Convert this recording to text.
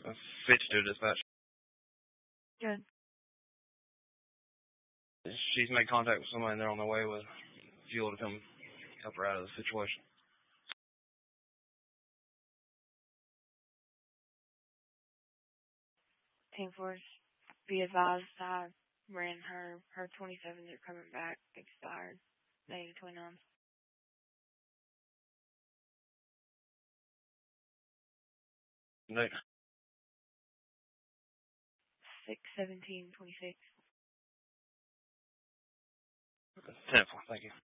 52 dispatch. Good. She's made contact with somebody and they're on their way with fuel to come help her out of the situation. Team Force, be advised I ran her 27s are coming back expired. They need 29s. Right. 6/17/26. 10-4, thank you.